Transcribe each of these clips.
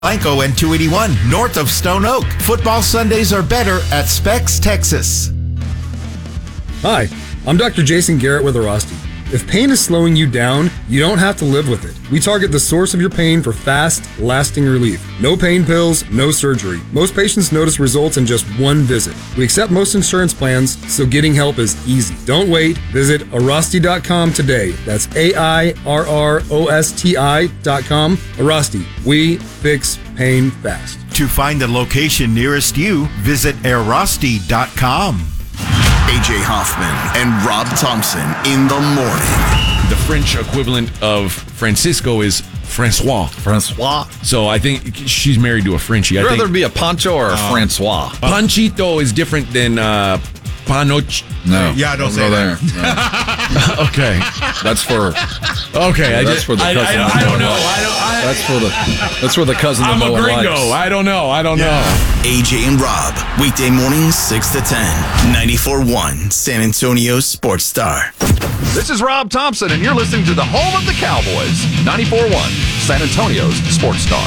Blanco and 281, north of Stone Oak. Football Sundays are better at Specs, Texas. Hi, I'm Dr. Jason Garrett with Arasti. If pain is slowing you down, you don't have to live with it. We target the source of your pain for fast, lasting relief. No pain pills, no surgery. Most patients notice results in just one visit. We accept most insurance plans, so getting help is easy. Don't wait. Visit Arasti.com today. That's AIRROSTI.com. Arasti. We fix pain fast. To find the location nearest you, visit Arasti.com. AJ Hoffman and Rob Thompson in the morning. The French equivalent of Francisco is Francois. Francois. So I think she's married to a Frenchie. I'd rather be a Pancho or a Francois. Panchito is different than Panoch. No. Yeah, don't say go that. there. No. Okay. That's for. Okay. That's for the cousin. I don't know. That's for the cousin that I'm no a one gringo. likes. I don't know. AJ and Rob, weekday mornings 6 to 10, 94.1 San Antonio Sports Star. This is Rob Thompson, and you're listening to the home of the Cowboys, 94.1 San Antonio's Sports Star.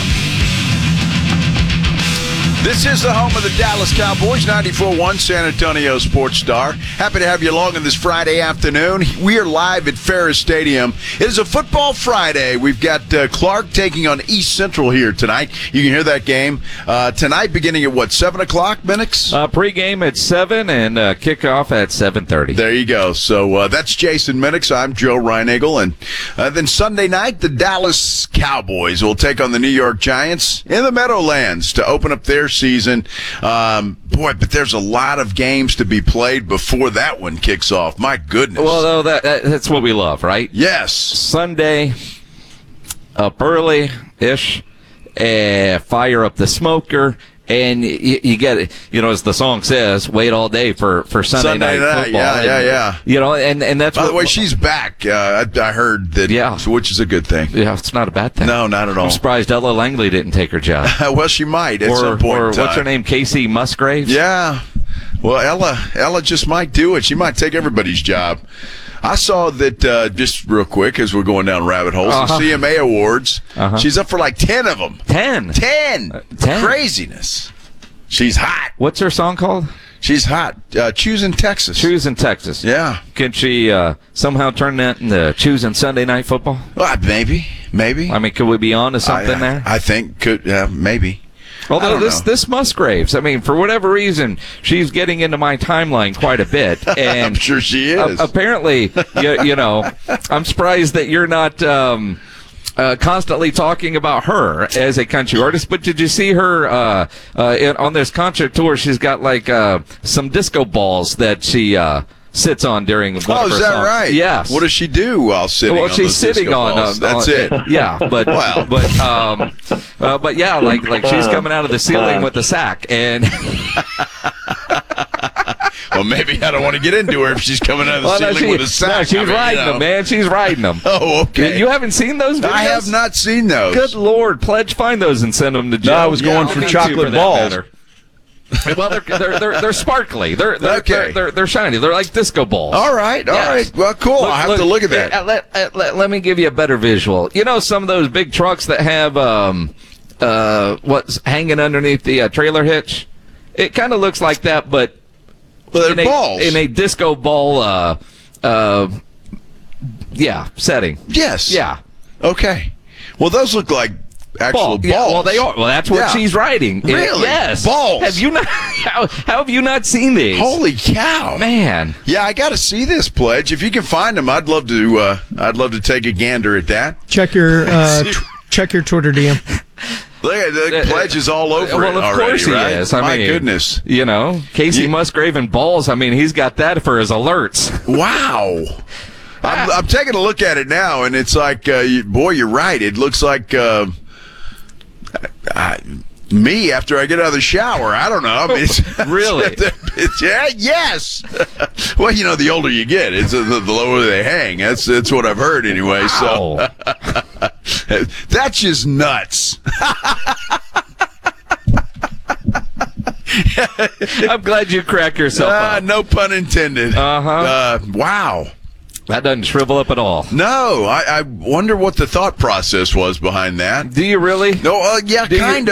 This is the home of the Dallas Cowboys, 94.1 San Antonio Sports Star. Happy to have you along on this Friday afternoon. We are live at Ferris Stadium. It is a football Friday. We've got Clark taking on East Central here tonight. You can hear that game tonight beginning at, 7 o'clock, Minix? Pre-game at 7 and kickoff at 7:30. There you go. So that's Jason Minix. I'm Joe Reinagle. And then Sunday night, the Dallas Cowboys will take on the New York Giants in the Meadowlands to open up their season. But there's a lot of games to be played before that one kicks off. My goodness. Well, that's what we love, right? Yes. Sunday, up early-ish, fire up the smoker, and you get it. As the song says, wait all day for Sunday night football. Yeah. And that's By the way, she's back. I heard that. Yeah. Which is a good thing. Yeah, it's not a bad thing. No, not at all. I'm surprised Ella Langley didn't take her job. Well, she might at some point. Or what's her name? Casey Musgraves? Yeah. Well, Ella just might do it. She might take everybody's job. I saw that, just real quick, as we're going down rabbit holes, the CMA Awards, she's up for like 10 of them. 10? 10. Craziness. She's hot. What's her song called? She's hot. Choosing Texas. Choosing Texas. Yeah. Can she somehow turn that into Choosing Sunday Night Football? Well, maybe. I mean, could we be on to something there? I think maybe. Although this Musgraves, I mean, for whatever reason, she's getting into my timeline quite a bit, and I'm sure she is. Apparently, I'm surprised that you're not constantly talking about her as a country artist. But did you see her on this concert tour? She's got like some disco balls that she sits on during one of her songs. Oh, is that right? Yes. What does she do while sitting on Well, she's those sitting disco on balls? That's it. Yeah, but Wow. but yeah, like she's coming out of the ceiling with the sack, and well, maybe I don't want to get into her if she's coming out of the ceiling with a sack. No, she's riding them, man. She's riding them. Oh, okay. You haven't seen those videos? I have not seen those. Good Lord, Pledge, find those and send them to Joe. No, I was going for chocolate balls. Well, they're sparkly. They're shiny. They're like disco balls. All right. Well, cool. I'll have to look at that. Let me give you a better visual. Some of those big trucks that have what's hanging underneath the trailer hitch? It kind of looks like that, but they're balls in a disco ball. Setting. Yes. Yeah. Okay. Well, those look like actual balls. Yeah, well, they are. Well, that's what she's riding. Really? Yes. Balls. Have you not? How have you not seen these? Holy cow, man! Yeah, I got to see this, Pledge. If you can find them, I'd love to. I'd love to take a gander at that. Check your Twitter DM. Look at the Pledge is all over it already. Well, of course he is. My goodness. Casey Musgrave and balls. I mean, he's got that for his alerts. Wow. I'm taking a look at it now, and it's like, boy, you're right. It looks like me after I get out of the shower. I don't know. I mean, really? Yes. Well, the older you get, it's the lower they hang. That's what I've heard anyway. Wow. So that's just nuts. I'm glad you crack yourself up. No pun intended. Uh-huh. Wow. That doesn't shrivel up at all. No, I wonder what the thought process was behind that. Do you really? No, yeah, kind of.